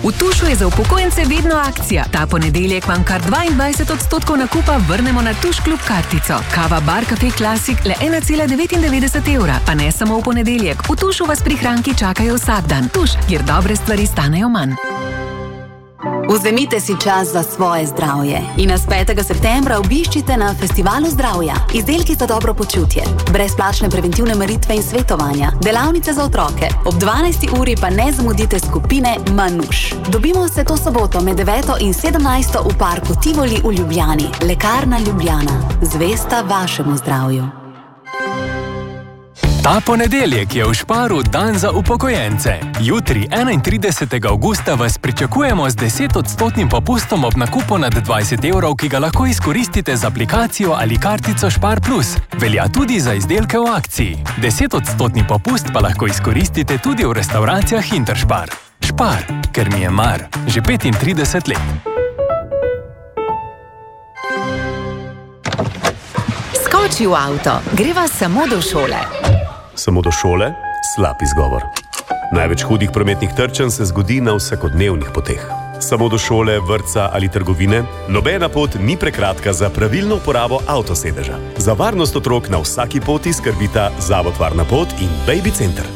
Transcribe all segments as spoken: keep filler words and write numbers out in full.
V Tušu je za upokojence vedno akcija. Ta ponedeljek vam kar dvaindvajset odstotkov nakupa vrnemo na Tuš klub kartico. Kava Bar Cafe Classic le ena cela devetindevetdeset evra. Pa ne samo v ponedeljek. V Tušu vas prihranki čakajo vsak dan. Tuš, kjer dobre stvari stanejo manj. Vzemite si čas za svoje zdravje in nas petega septembra obiščite na Festivalu zdravja. Izdelki za dobro počutje, brezplačne preventivne meritve in svetovanja, delavnice za otroke. Ob dvanajsti uri pa ne zamudite skupine Manuš. Dobimo se to soboto med deveto in sedemnajsto v parku Tivoli v Ljubljani. Lekarna Ljubljana. Zvesta vašemu zdravju. Ta ponedeljek je v Šparu dan za upokojence. Jutri, enaintridesetega avgusta, vas pričakujemo z desetodstotnim popustom ob nakupu nad dvajset evrov, ki ga lahko izkoristite z aplikacijo ali kartico Špar Plus. Velja tudi za izdelke v akciji. desetodstotni popust pa lahko izkoristite tudi v restauracijah Interšpar. Špar, ker mi je mar. Že petintrideset let. Skoči v avto, greva samo do šole. Samo do šole? Slab izgovor. Največ hudih prometnih trčenj se zgodi na vsakodnevnih poteh. Samo do šole, vrtca ali trgovine? Nobena pot ni prekratka za pravilno uporabo avtosedeža. Za varnost otrok na vsaki poti skrbita Zavod Varna pot in Baby Center.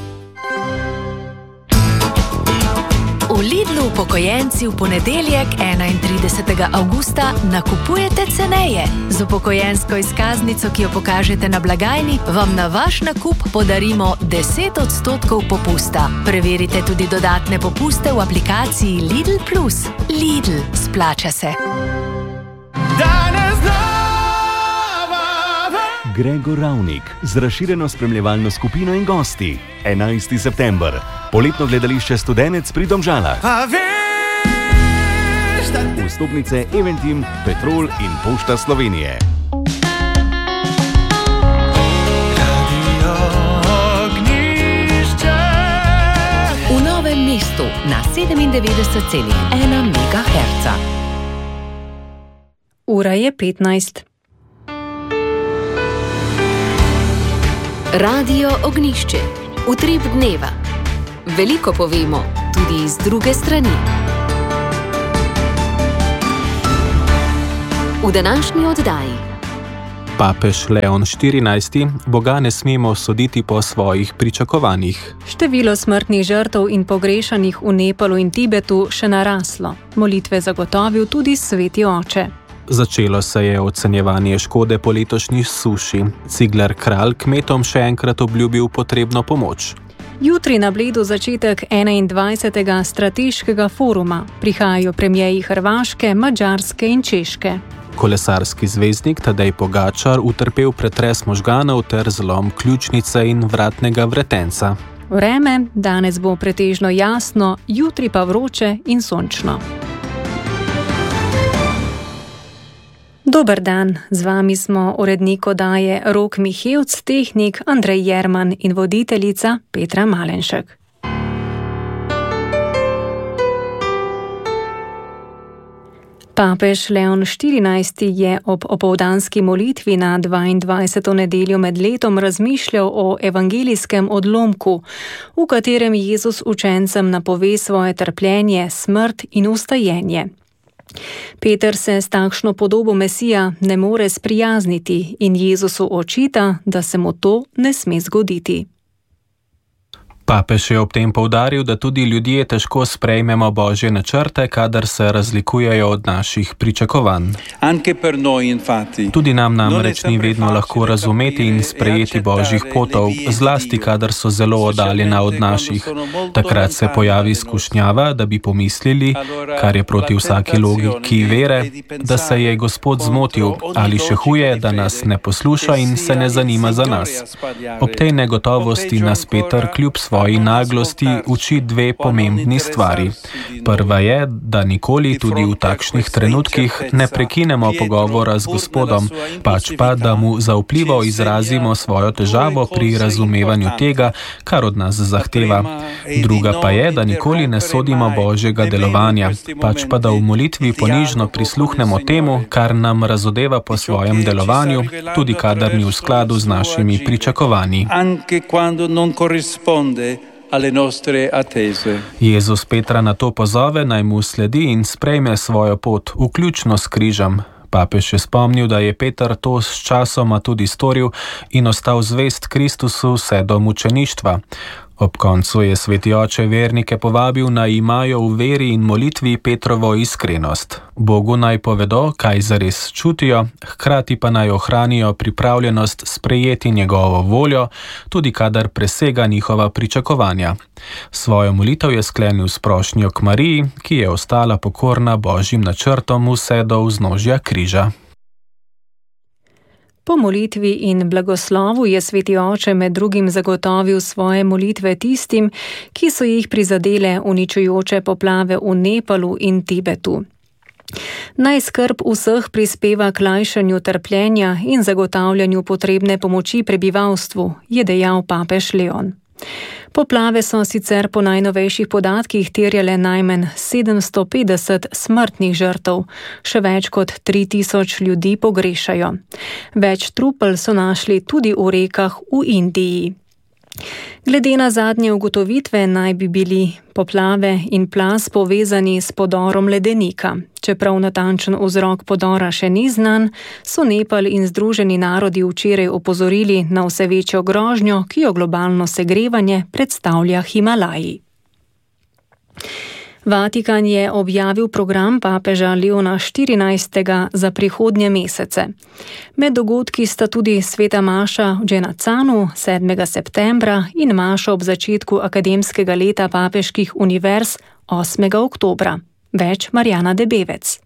V Lidlu upokojenci v ponedeljek, enaintridesetega avgusta, nakupujete ceneje. Z upokojensko izkaznico, ki jo pokažete na blagajni, vam na vaš nakup podarimo deset odstotkov popusta. Preverite tudi dodatne popuste v aplikaciji Lidl Plus. Lidl, splača se. Gregor Ravnik z razširjeno spremljevalno skupino in gosti. enajsti september. Poletno gledališče Studenec pri Domžalah. Vstopnice Eventim, Petrol in Pošta Slovenije. V Novem mestu na sedemindevetdeset celih ena megaherca. Ura je petnajst. Radio Ognjišče. Utrip dneva. Veliko povemo, tudi iz druge strani. V današnji oddaji. Papež Leon štirinajsti. Boga ne smemo soditi po svojih pričakovanjih. Število smrtnih žrtev in pogrešanih v Nepalu in Tibetu še naraslo. Molitve zagotovil tudi Sveti oče. Začelo se je ocenjevanje škode po letošnji suši. Cigler Kralj kmetom še enkrat obljubil potrebno pomoč. Jutri na Bledu začetek enaindvajsetega strateškega foruma. Prihajajo premierji Hrvaške, Madžarske in Češke. Kolesarski zvezdnik Tadej Pogačar utrpel pretres možganov ter zlom ključnice in vratnega vretenca. Vreme, danes bo pretežno jasno, jutri pa vroče in sončno. Dober dan, z vami smo urednik oddaje Rok Mihevc, tehnik Andrej Jerman in voditeljica Petra Malenšek. Papež Leon štirinajsti je ob opoldanski molitvi na dvaindvajseto nedeljo med letom razmišljal o evangelijskem odlomku, v katerem Jezus učencem napove svoje trpljenje, smrt in vstajenje. Peter se s takšno podobo Mesija ne more sprijazniti in Jezusu očita, da se mu to ne sme zgoditi. Papež je ob tem poudaril, da tudi ljudje težko sprejmemo Božje načrte, kadar se razlikujejo od naših pričakovanj. Tudi nam namreč ni vedno lahko razumeti in sprejeti Božjih potov, zlasti kadar so zelo oddaljena od naših. Takrat se pojavi skušnjava, da bi pomislili, kar je proti vsaki logiki vere, da se je Gospod zmotil ali še huje, da nas ne posluša in se ne zanima za nas. Ob tej negotovosti nas Peter kljub svoji svoji naglosti uči dve pomembni stvari. Prva je, da nikoli tudi v takšnih trenutkih ne prekinemo pogovora z Gospodom, pač pa, da mu zaupljivo izrazimo svojo težavo pri razumevanju tega, kar od nas zahteva. Druga pa je, da nikoli ne sodimo Božjega delovanja, pač pa, da v molitvi ponižno prisluhnemo temu, kar nam razodeva po svojem delovanju, tudi kadar ni v skladu z našimi pričakovanji. alle nostre attese. Jezus Petra na to pozove, naj mu sledi in sprejme svojo pot, vključno s križem. Papež je spomnil, da je Peter to s časoma tudi storil in ostal zvest Kristusu vse do mučeništva. Ob koncu je sveti oče vernike povabil, naj imajo v veri in molitvi Petrovo iskrenost. Bogu naj povedo, kaj zares čutijo, hkrati pa naj ohranijo pripravljenost sprejeti njegovo voljo, tudi kadar presega njihova pričakovanja. Svojo molitev je sklenil s prošnjo k Mariji, ki je ostala pokorna Božjim načrtom vse do vznožja križa. Po molitvi in blagoslovu je sveti oče med drugim zagotovil svoje molitve tistim, ki so jih prizadele uničujoče poplave v Nepalu in Tibetu. Naj skrb vseh prispeva k lajšanju trpljenja in zagotavljanju potrebne pomoči prebivalstvu, je dejal papež Leon. Poplave so sicer po najnovejših podatkih terjale najmanj sedemsto petdeset smrtnih žrtev, še več kot tri tisoč ljudi pogrešajo. Več trupel so našli tudi v rekah v Indiji. Glede na zadnje ugotovitve naj bi bili poplave in plaz povezani s podorom ledenika. Čeprav natančen vzrok podora še ni znan, so Nepal in Združeni narodi včeraj opozorili na vse večjo grožnjo, ki jo globalno segrevanje predstavlja Himalaji. Vatikan je objavil program papeža Leona štirinajstega za prihodnje mesece. Med dogodki sta tudi sveta maša v Dženacanu sedmega septembra in maša ob začetku akademskega leta papeških univerz osmega oktobra. Več Marjana Debevec.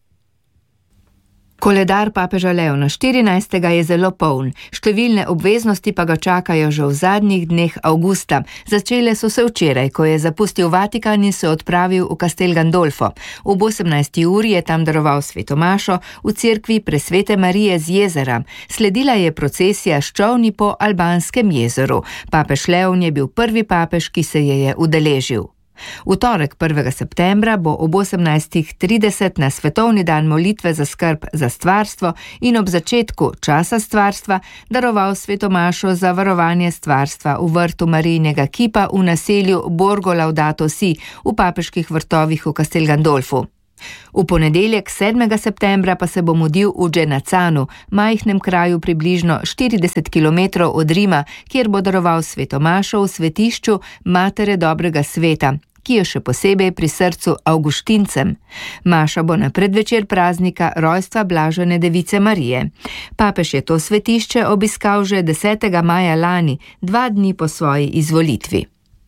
Koledar papeža Leona štirinajstega je zelo poln, številne obveznosti pa ga čakajo že v zadnjih dneh avgusta. Začele so se včeraj, ko je zapustil Vatikan in se odpravil v Castel Gandolfo. Ob osemnajsti uri je tam daroval sveto mašo v cerkvi Presvete Marije z jezera. Sledila je procesija s čolni po Albanskem jezeru. Papež Leon je bil prvi papež, ki se je je udeležil. V torek prvega septembra bo ob osemnajstih trideset na svetovni dan molitve za skrb za stvarstvo in ob začetku časa stvarstva daroval sveto mašo za varovanje stvarstva v vrtu Marijinega kipa v naselju Borgo Laudato Si v papeških vrtovih v Castel Gandolfu. V ponedeljek sedmega septembra pa se bo mudil v Dženacanu, majhnem kraju približno štirideset kilometrov od Rima, kjer bo daroval sveto mašo v svetišču Matere dobrega sveta, ki je še posebej pri srcu Avguštincem. Maša bo na predvečer praznika rojstva Blažene device Marije. Papež je to svetišče obiskal že desetega maja lani, dva dni po svoji izvolitvi.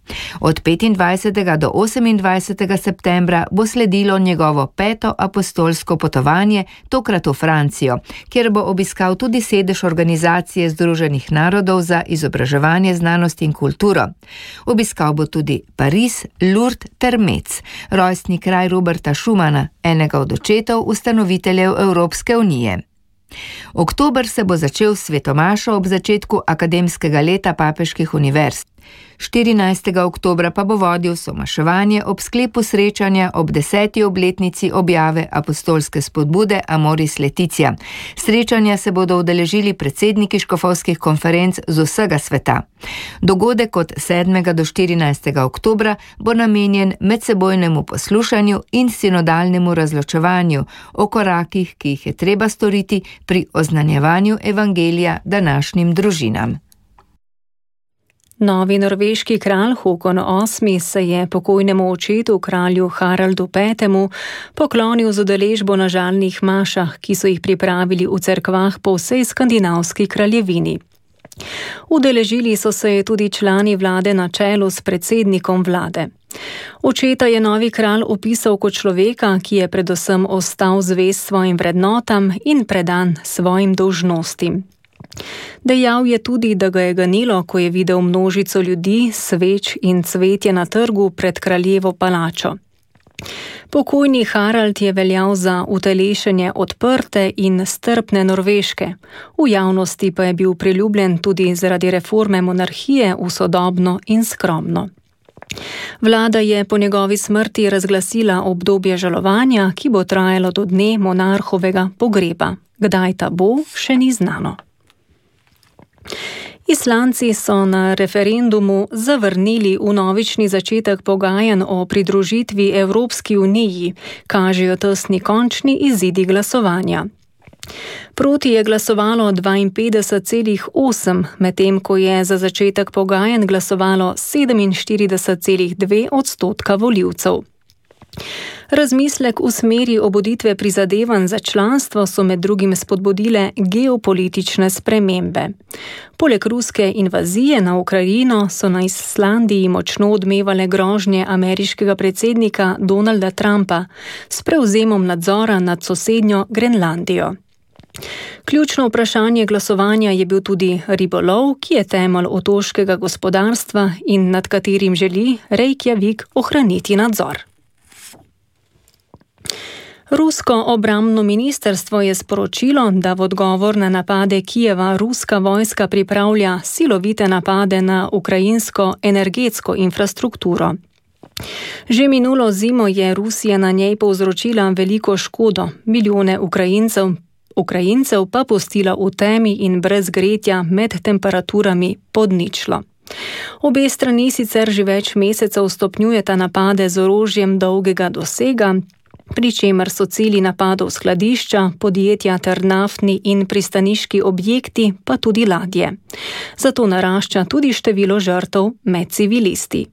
Od petindvajsetega do osemindvajsetega septembra bo sledilo njegovo peto apostolsko potovanje, tokrat v Francijo, kjer bo obiskal tudi sedež Organizacije Združenih narodov za izobraževanje, znanost in kulturo. Obiskal bo tudi Pariz, Lourdes ter Metz, rojstni kraj Roberta Schumana, enega od očetov ustanoviteljev Evropske unije. Oktober se bo začel s sveto mašo ob začetku akademskega leta papeških univerz. štirinajstega oktobra pa bo vodil somaševanje ob sklepu srečanja ob deseti obletnici objave apostolske spodbude Amoris Laetitia. Srečanja se bodo udeležili predsedniki škofovskih konferenc z vsega sveta. Dogodek od sedmega do štirinajstega oktobra bo namenjen medsebojnemu poslušanju in sinodalnemu razločevanju o korakih, ki jih je treba storiti pri oznanjevanju evangelija današnjim družinam. Novi norveški kralj Håkon osmi se je pokojnemu očetu kralju Haraldu petemu poklonil z udeležbo na žalnih mašah, ki so jih pripravili v cerkvah po vsej skandinavski kraljevini. Udeležili so se tudi člani vlade na čelu s predsednikom vlade. Očeta je novi kralj opisal kot človeka, ki je predvsem ostal zvest svojim vrednotam in predan svojim dolžnostim. Dejal je tudi, da ga je ganilo, ko je videl množico ljudi, sveč in cvetje na trgu pred kraljevo palačo. Pokojni Harald je veljal za utelešenje odprte in strpne Norveške. V javnosti pa je bil priljubljen tudi zaradi reforme monarhije v sodobno in skromno. Vlada je po njegovi smrti razglasila obdobje žalovanja, ki bo trajalo do dne monarhovega pogreba. Kdaj ta bo, še ni znano. Islandci so na referendumu zavrnili vnovični začetek pogajanj o pridružitvi Evropski uniji, kažejo tesni končni izidi glasovanja. Proti je glasovalo dvainpetdeset celih osem, medtem ko je za začetek pogajanj glasovalo sedeminštirideset celih dve odstotka volivcev. Razmislek v smeri obuditve prizadevanj za članstvo so med drugim spodbudile geopolitične spremembe. Poleg ruske invazije na Ukrajino so na Islandiji močno odmevale grožnje ameriškega predsednika Donalda Trumpa s prevzemom nadzora nad sosednjo Grenlandijo. Ključno vprašanje glasovanja je bil tudi ribolov, ki je temelj otoškega gospodarstva in nad katerim želi Reykjavik ohraniti nadzor. Rusko obrambno ministrstvo je sporočilo, da v odgovor na napade Kijeva ruska vojska pripravlja silovite napade na ukrajinsko energetsko infrastrukturo. Že minulo zimo je Rusija na njej povzročila veliko škodo, milijone Ukrajincev, Ukrajincev pa pustila v temi in brez gretja med temperaturami pod ničlo. Obe strani sicer že več mesecev stopnjujeta napade z orožjem dolgega dosega, pri čemer so cilji napadov skladišča, podjetja ter naftni in pristaniški objekti, pa tudi ladje. Zato narašča tudi število žrtev med civilisti.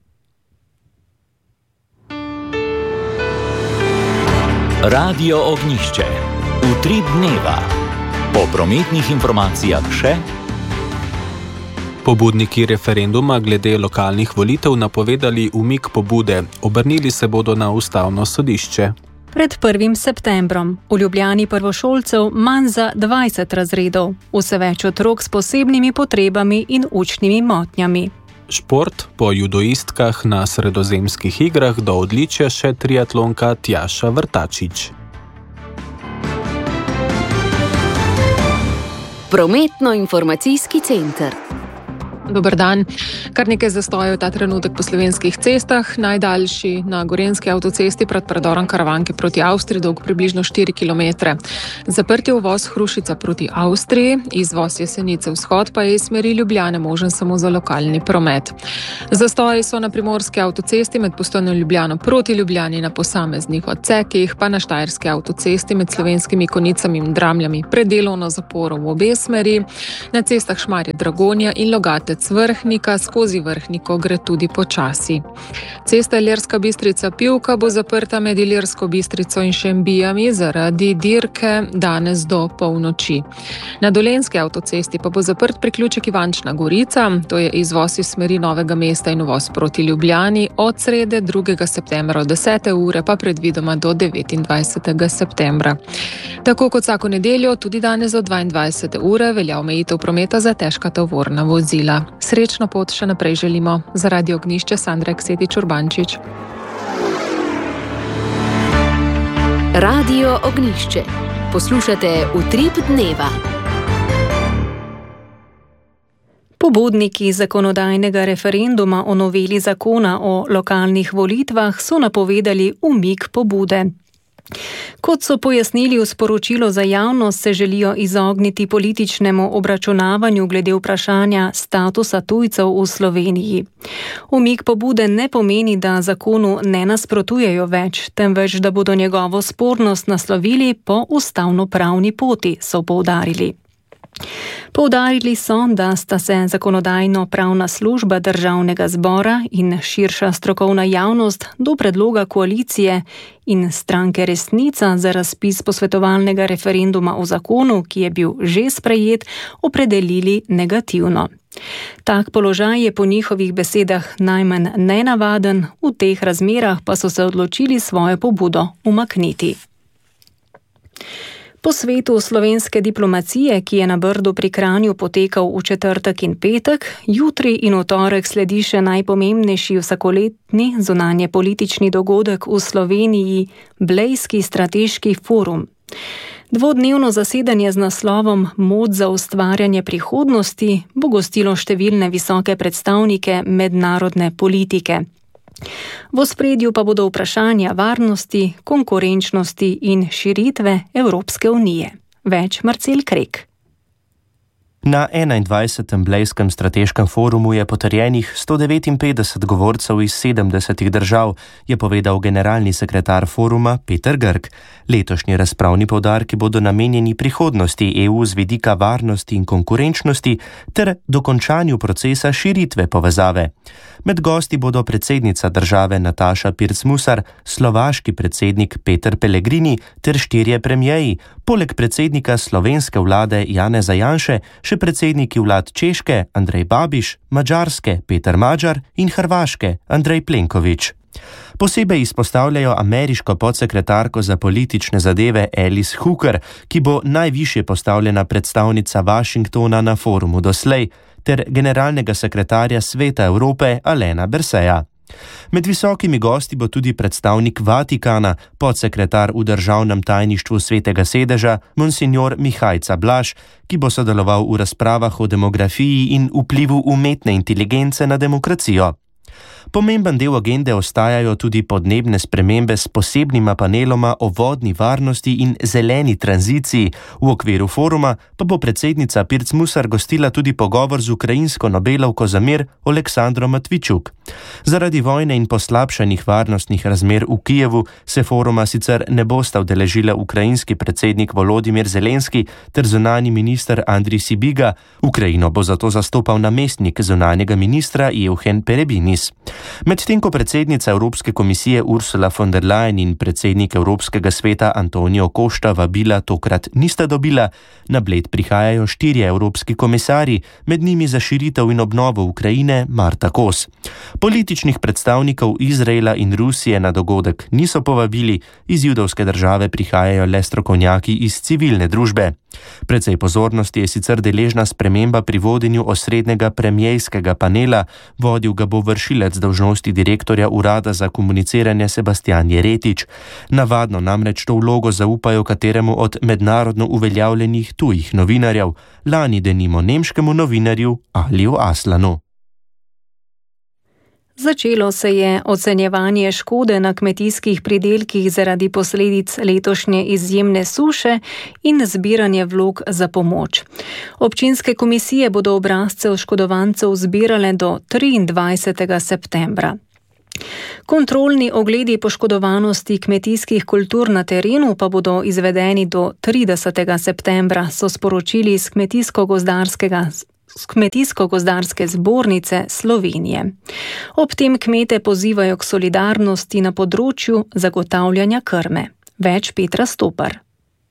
Radio Ognjišče. Utrip dneva. Po prometnih informacijah še. Pobudniki referenduma glede lokalnih volitev napovedali umik pobude. Obrnili se bodo na ustavno sodišče. Pred prvim septembrom v Ljubljani prvošolcev manj za dvajset razredov, vse več otrok s posebnimi potrebami in učnimi motnjami. Šport po judoistkah na sredozemskih igrah do odličja še triatlonka Tjaša Vrtačič. Prometno-informacijski center. Dober dan. Kar nekaj zastojev ta trenutek po slovenskih cestah, najdaljši na Gorenjski avtocesti pred predorom Karavanke proti Avstriji, dolg približno štiri kilometre. Zaprt je uvoz Hrušica proti Avstriji, izvoz Jesenice vzhod pa je iz smeri Ljubljane možen samo za lokalni promet. Zastoji so na Primorski avtocesti med Postojno in Ljubljano proti Ljubljani na posameznih odsekih, pa na Štajerski avtocesti med Slovenskimi Konicami in Dramljami pred delovno zaporo v obe smeri, na cestah Šmarje-Dragonja in Logatec Vrhnika, skozi Vrhniko gre tudi počasi. Cesta Ilirska Bistrica-Pivka bo zaprta med Ilirsko Bistrico in Šembijami zaradi dirke danes do polnoči. Na Dolenjski avtocesti pa bo zaprt priključek Ivančna Gorica, to je izvoz iz smeri Novega mesta in uvoz proti Ljubljani, od srede drugega septembra od desete ure pa predvidoma do devetindvajsetega septembra. Tako kot vsako nedeljo, tudi danes do dvaindvajsete ure velja omejitev prometa za težka tovorna vozila. Srečno pot še naprej želimo. Za Radio Ognjišče Sandra Eksetič Urbančič. Radio Ognjišče. Poslušate Utrip dneva. Pobudniki zakonodajnega referenduma o noveli zakona o lokalnih volitvah so napovedali umik pobude. Kot so pojasnili v sporočilu za javnost, se želijo izogniti političnemu obračunavanju glede vprašanja statusa tujcev v Sloveniji. Umik pobude ne pomeni, da zakonu ne nasprotujejo več, temveč da bodo njegovo spornost naslovili po ustavnopravni poti, so poudarili. Poudarili so, da sta se zakonodajno-pravna služba Državnega zbora in širša strokovna javnost do predloga koalicije in stranke Resnica za razpis posvetovalnega referenduma o zakonu, ki je bil že sprejet, opredelili negativno. Tak položaj je po njihovih besedah najmanj nenavaden, v teh razmerah pa so se odločili svojo pobudo umakniti. Po svetu slovenske diplomacije, ki je na Brdu pri Kranju potekal v četrtek in petek, jutri in v torek sledi še najpomembnejši vsakoletni zunanje politični dogodek v Sloveniji, Blejski strateški forum. Dvodnevno zasedanje z naslovom Moč za ustvarjanje prihodnosti bo gostilo številne visoke predstavnike mednarodne politike. V ospredju pa bodo vprašanja varnosti, konkurenčnosti in širitve Evropske unije. Več Marcel Krek. Na enaindvajsetem Blejskem strateškem forumu je potrjenih sto devetinpetdeset govorcev iz sedemdesetih držav, je povedal generalni sekretar foruma Peter Grk. Letošnji razpravni poudarki bodo namenjeni prihodnosti E U z vidika varnosti in konkurenčnosti ter dokončanju procesa širitve povezave. Med gosti bodo predsednica države Nataša Pirc-Musar, slovaški predsednik Peter Pellegrini ter štirje premijeji, poleg predsednika slovenske vlade Janeza Janše, še predsedniki vlad Češke Andrej Babiš, Madžarske Peter Madžar in Hrvaške Andrej Plenković. Posebej izpostavljajo ameriško podsekretarko za politične zadeve Alice Hooker, ki bo najvišje postavljena predstavnica Washingtona na forumu doslej, ter generalnega sekretarja Sveta Evrope Alena Berseja. Med visokimi gosti bo tudi predstavnik Vatikana, podsekretar v državnem tajništvu Svetega sedeža, monsignor Mihajca Blaž, ki bo sodeloval v razpravah o demografiji in vplivu umetne inteligence na demokracijo. Pomemben del agende ostajajo tudi podnebne spremembe s posebnima paneloma o vodni varnosti in zeleni tranziciji. V okviru foruma pa bo predsednica Pirc-Musar gostila tudi pogovor z ukrajinsko Nobelovko za mir Oleksandro Matvičuk. Zaradi vojne in poslabšanih varnostnih razmer v Kijevu se foruma sicer ne bosta udeležila ukrajinski predsednik Volodimir Zelenski ter zunanji minister Andrij Sibiga. Ukrajino bo zato zastopal namestnik zunanjega ministra Evhen Perebinis. Medtem ko predsednica Evropske komisije Ursula von der Leyen in predsednik Evropskega sveta Antonio Costa vabila tokrat nista dobila, na Bled prihajajo štirje evropski komisarji, med njimi za širitev in obnovo Ukrajine Marta Kos. Političnih predstavnikov Izraela in Rusije na dogodek niso povabili, iz judovske države prihajajo le strokovnjaki iz civilne družbe. Precej pozornosti je sicer deležna sprememba pri vodenju osrednjega premijskega panela, vodil ga bo vršilec dolžnosti direktorja urada za komuniciranje Sebastian Jeretič. Navadno namreč to vlogo zaupajo kateremu od mednarodno uveljavljenih tujih novinarjev, lani denimo nemškemu novinarju Aliju Aslanu. Začelo se je ocenjevanje škode na kmetijskih pridelkih zaradi posledic letošnje izjemne suše in zbiranje vlog za pomoč. Občinske komisije bodo obrazce oškodovancev zbirale do triindvajsetega septembra. Kontrolni ogledi poškodovanosti kmetijskih kultur na terenu pa bodo izvedeni do tridesetega septembra, so sporočili iz kmetijsko-gozdarskega z Kmetijsko-gozdarske zbornice Slovenije. Ob tem kmete pozivajo k solidarnosti na področju zagotavljanja krme. Več Petra Stopar.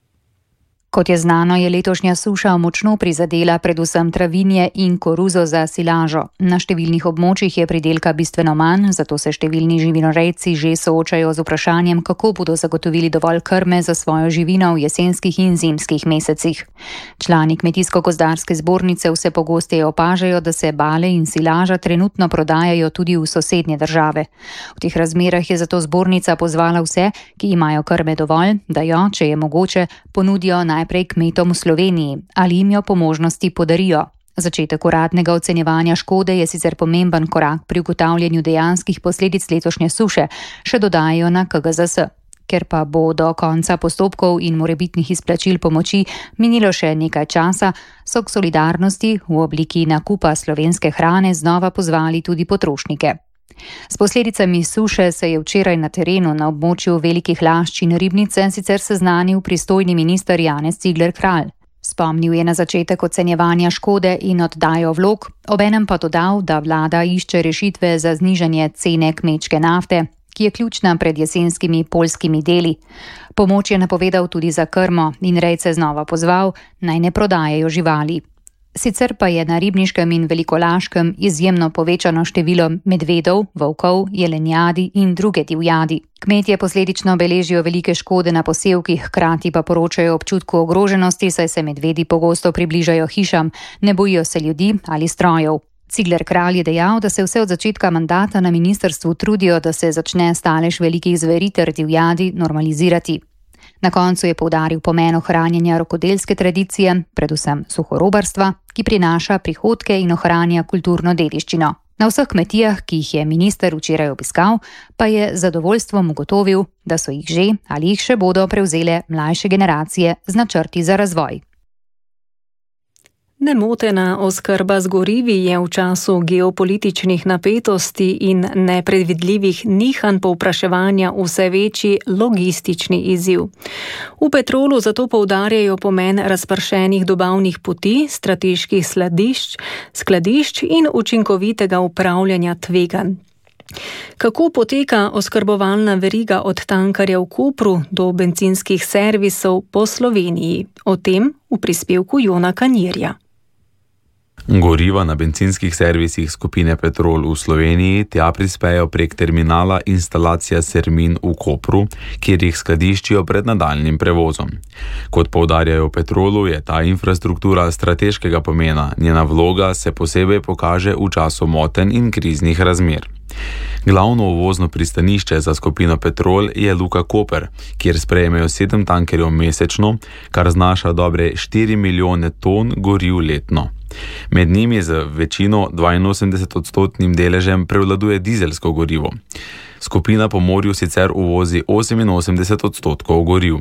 Kot je znano, je letošnja suša močno prizadela predvsem travinje in koruzo za silažo. Na številnih območjih je pridelka bistveno manj, zato se številni živinorejci že soočajo z vprašanjem, kako bodo zagotovili dovolj krme za svojo živino v jesenskih in zimskih mesecih. Člani Kmetijsko-gozdarske zbornice vse pogosteje opažajo, da se bale in silaža trenutno prodajajo tudi v sosednje države. V teh razmerah je zato zbornica pozvala vse, ki imajo krme dovolj, da jo, če je mogoče, ponudijo naj najprej kmetom v Sloveniji ali jim jo po možnosti podarijo. Začetek uradnega ocenjevanja škode je sicer pomemben korak pri ugotavljanju dejanskih posledic letošnje suše, še dodajajo na K G Z S. Ker pa bo do konca postopkov in morebitnih izplačil pomoči minilo še nekaj časa, so k solidarnosti v obliki nakupa slovenske hrane znova pozvali tudi potrošnike. S posledicami suše se je včeraj na terenu na območju Velikih Lašč in Ribnice sicer seznanil pristojni minister Janez Cigler Kralj. Spomnil je na začetek ocenjevanja škode in oddajo vlog, obenem pa dodal, da vlada išče rešitve za znižanje cene kmečke nafte, ki je ključna pred jesenskimi poljskimi deli. Pomoč je napovedal tudi za krmo in rejce znova pozval, naj ne prodajajo živali. Sicer pa je na Ribniškem in Velikolaškem izjemno povečano število medvedov, volkov, jelenjadi in druge divjadi. Kmetje posledično beležijo velike škode na posevkih, hkrati pa poročajo občutku ogroženosti, saj se medvedi pogosto približajo hišam, ne bojijo se ljudi ali strojev. Cigler Kralj je dejal, da se vse od začetka mandata na ministrstvu trudijo, da se začne stalež velikih zveri ter divjadi normalizirati. Na koncu je poudaril pomen ohranjanja rokodelske tradicije, predvsem suhorobarstva, ki prinaša prihodke in ohranja kulturno dediščino. Na vseh kmetijah, ki jih je minister včeraj obiskal, pa je z zadovoljstvom ugotovil, da so jih že ali jih še bodo prevzele mlajše generacije z načrti za razvoj. Nemotena oskrba z gorivi je v času geopolitičnih napetosti in nepredvidljivih nihanj povpraševanja vse večji logistični izziv. V Petrolu zato poudarjajo pomen razpršenih dobavnih poti, strateških skladišč, skladišč in učinkovitega upravljanja tveganj. Kako poteka oskrbovalna veriga od tankarja v Kopru do bencinskih servisov po Sloveniji? O tem v prispevku Jona Kanirja. Goriva na bencinskih servisih skupine Petrol v Sloveniji tja prispejo prek terminala instalacija Sermin v Kopru, kjer jih skladiščijo pred nadaljnjim prevozom. Kot poudarjajo v Petrolu, je ta infrastruktura strateškega pomena, njena vloga se posebej pokaže v času motenj in kriznih razmer. Glavno uvozno pristanišče za skupino Petrol je Luka Koper, kjer sprejmejo sedem tankerjev mesečno, kar znaša dobre štiri milijone ton goriv letno. Med njimi z večino dvainosemdeset odstotnim deležem prevladuje dizelsko gorivo. Skupina po morju sicer uvozi oseminosemdeset odstotkov goriv.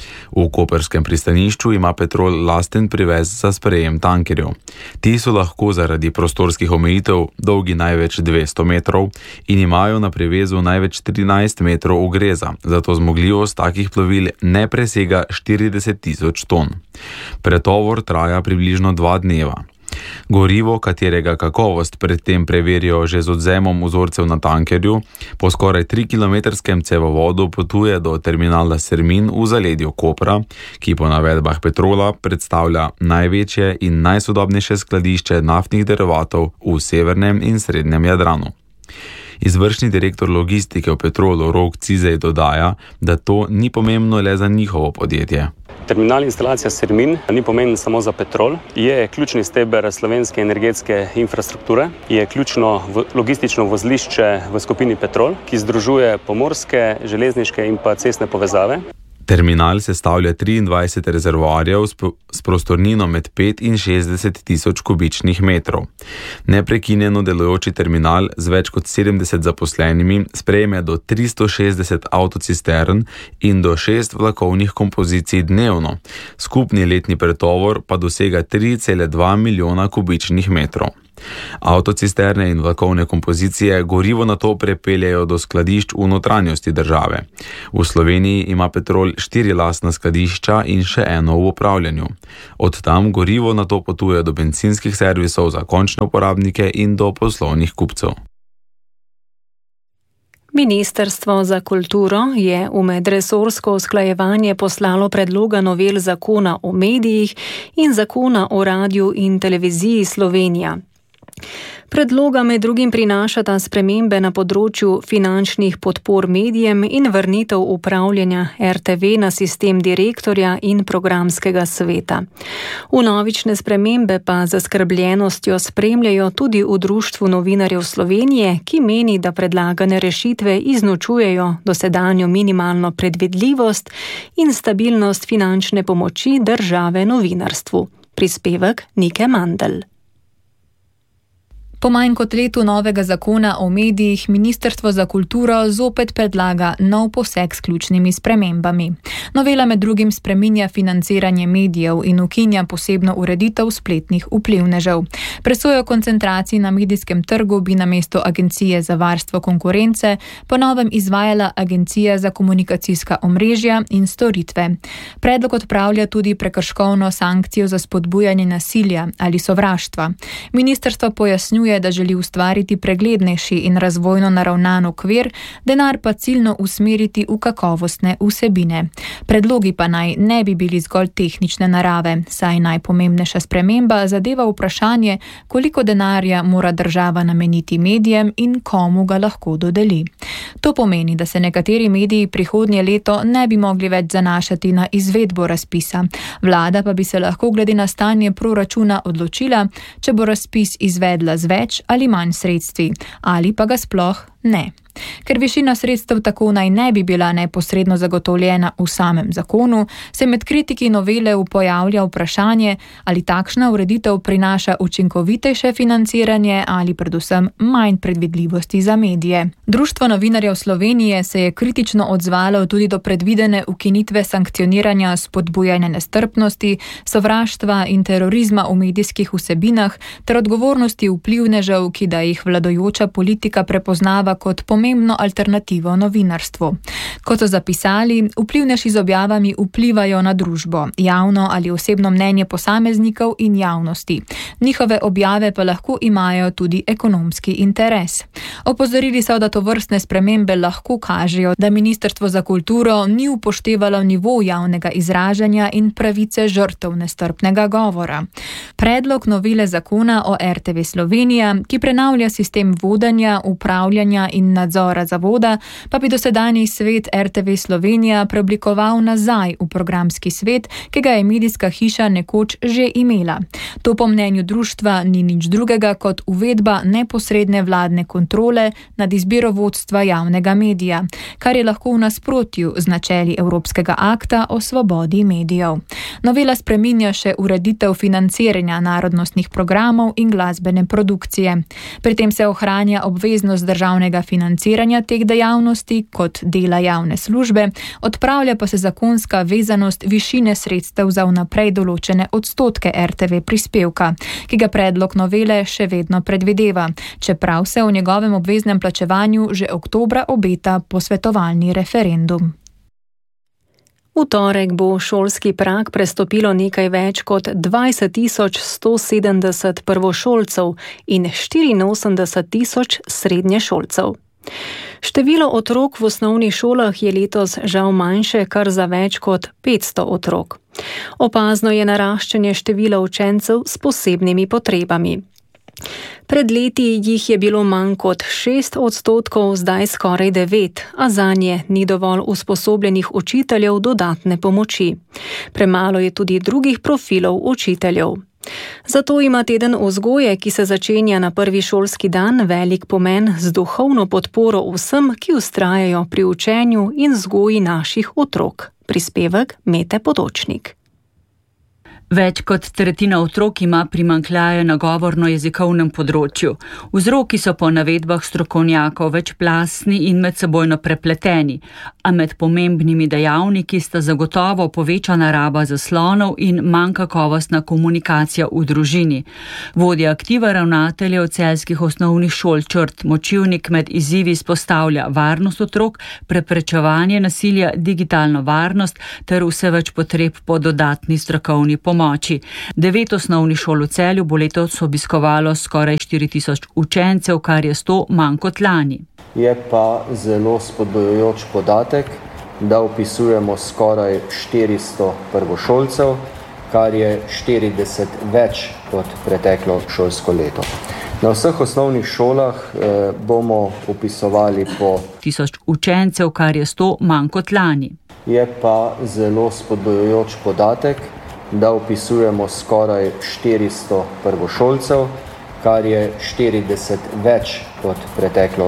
V koperskem pristanišču ima Petrol lasten privez za sprejem tankerjev. Ti so lahko zaradi prostorskih omejitev dolgi največ dvesto metrov in imajo na privezu največ trinajst metrov ugreza, zato zmogljivost takih plovil ne presega štirideset tisoč ton. Pretovor traja približno dva dneva. Gorivo, katerega kakovost predtem preverijo že z odvzemom vzorcev na tankerju, po skoraj trikilometrskem cevovodu potuje do terminala Sermin v zaledju Kopra, ki po navedbah Petrola predstavlja največje in najsodobnejše skladišče naftnih derivatov v severnem in srednjem Jadranu. Izvršni direktor logistike v Petrolu Rok Cizej dodaja, da to ni pomembno le za njihovo podjetje. Terminal instalacija Sermin ni pomemben samo za Petrol, je ključni steber slovenske energetske infrastrukture, je ključno logistično vozlišče v skupini Petrol, ki združuje pomorske, železniške in pa cestne povezave. Terminal sestavlja triindvajset rezervoarjev s prostornino med pet in šestdeset tisoč kubičnih metrov. Neprekinjeno delujoči terminal z več kot sedemdeset zaposlenimi sprejme do tristo šestdeset avtocistern in do šest vlakovnih kompozicij dnevno. Skupni letni pretovor pa dosega tri cele dva milijona kubičnih metrov. Avtocisterne in vlakovne kompozicije gorivo nato prepeljejo do skladišč v notranjosti države. V Sloveniji ima Petrol štiri lastna skladišča in še eno v upravljanju. Od tam gorivo nato potuje do bencinskih servisov za končne uporabnike in do poslovnih kupcev. Ministrstvo za kulturo je v medresorsko usklajevanje poslalo predloga novel zakona o medijih in zakona o radiju in televiziji Slovenija. Predloga med drugim prinašata spremembe na področju finančnih podpor medijem in vrnitev upravljanja er te ve na sistem direktorja in programskega sveta. Vnovične spremembe pa z zaskrbljenostjo spremljajo tudi v Društvu novinarjev Slovenije, ki meni, da predlagane rešitve izničujejo dosedanjo minimalno predvidljivost in stabilnost finančne pomoči države novinarstvu. Prispevek Nike Mandl. Po manj kot letu novega zakona o medijih Ministrstvo za kulturo zopet predlaga nov poseg s ključnimi spremembami. Novela med drugim spreminja financiranje medijev in ukinja posebno ureditev spletnih vplivnežev. Presojo koncentracij na medijskem trgu bi namesto Agencije za varstvo konkurence po novem izvajala Agencija za komunikacijska omrežja in storitve. Predlog odpravlja tudi prekrškovno sankcijo za spodbujanje nasilja ali sovraštva. Ministrstvo pojasnjuje, da želi ustvariti preglednejši in razvojno naravnan okvir, denar pa ciljno usmeriti v kakovostne vsebine. Predlogi pa naj ne bi bili zgolj tehnične narave, saj najpomembnejša sprememba zadeva vprašanje, koliko denarja mora država nameniti medijem in komu ga lahko dodeli. To pomeni, da se nekateri mediji prihodnje leto ne bi mogli več zanašati na izvedbo razpisa. Vlada pa bi se lahko glede na stanje proračuna odločila, če bo razpis izvedla z več ali manj sredstvi, ali pa ga sploh ne. Ker višina sredstev tako naj ne bi bila neposredno zagotovljena v samem zakonu, se med kritiki novele pojavlja vprašanje, ali takšna ureditev prinaša učinkovitejše financiranje ali predvsem manj predvidljivosti za medije. Društvo novinarjev Slovenije se je kritično odzvalo tudi do predvidene ukinitve sankcioniranja spodbujanja nestrpnosti, sovraštva in terorizma v medijskih vsebinah ter odgovornosti vplivnežev, ki da jih vladajoča politika prepoznava kot pomembno alternativo novinarstvu. Kot so zapisali, vplivneži z objavami vplivajo na družbo, javno ali osebno mnenje posameznikov in javnosti. Njihove objave pa lahko imajo tudi ekonomski interes. Opozorili so, da tovrstne spremembe lahko kažejo, da Ministrstvo za kulturo ni upoštevalo nivo javnega izražanja in pravice žrtev nestrpnega govora. Predlog novele zakona o R T V Slovenija, ki prenavlja sistem vodenja, upravljanja in nadzora zavoda, pa bi dosedanji svet R T V Slovenija preoblikoval nazaj v programski svet, ki ga je medijska hiša nekoč že imela. To po mnenju društva ni nič drugega kot uvedba neposredne vladne kontrole nad izbiro vodstva javnega medija, kar je lahko v nasprotju z načeli Evropskega akta o svobodi medijev. Novela spreminja še ureditev financiranja narodnostnih programov in glasbene produkcije. Pri tem se ohranja obveznost državnega financiranja teh dejavnosti kot dela javne službe, odpravlja pa se zakonska vezanost višine sredstev za vnaprej določene odstotke R T V prispevka, ki ga predlog novele še vedno predvideva, čeprav se o njegovem obveznem plačevanju že oktobra obeta posvetovalni referendum. V torek bo šolski prag prestopilo nekaj več kot dvajset tisoč sto sedemdeset prvošolcev in štiriinosemdeset tisoč srednješolcev. Število otrok v osnovnih šolah je letos žal manjše kar za več kot petsto otrok. Opazno je naraščanje števila učencev s posebnimi potrebami. Pred leti jih je bilo manj kot šest odstotkov, zdaj skoraj devet, a zanje ni dovolj usposobljenih učiteljev dodatne pomoči. Premalo je tudi drugih profilov učiteljev. Zato ima teden vzgoje, ki se začenja na prvi šolski dan, velik pomen z duhovno podporo vsem, ki vztrajajo pri učenju in vzgoji naših otrok. Prispevek Mete Potočnik. Več kot tretjina otrok ima primanjkljaje na govorno-jezikovnem področju. Vzroki so po navedbah strokovnjakov večplastni in medsebojno prepleteni, a med pomembnimi dejavniki sta zagotovo povečana raba zaslonov in manj kakovostna komunikacija v družini. Vodja aktiva ravnateljev celjskih osnovnih šol Črt Močivnik med izzivi izpostavlja varnost otrok, preprečevanje nasilja, digitalno varnost ter vse več potreb po dodatni strokovni pomoči. Devet osnovnih šol v Celju bo letos obiskovalo skoraj štiri tisoč učencev, kar je sto manj kot lani. Je pa zelo spodbujajoč podatek, da vpisujemo skoraj štiristo prvošolcev, kar je štirideset več kot preteklo šolsko leto. Na vseh osnovnih šolah eh, bomo vpisovali po tisoč učencev, kar je sto manj kot lani. Je pa zelo spodbujajoč podatek, da vpisujemo skoraj štiristo prvošolcev, kar je štirideset več kot preteklo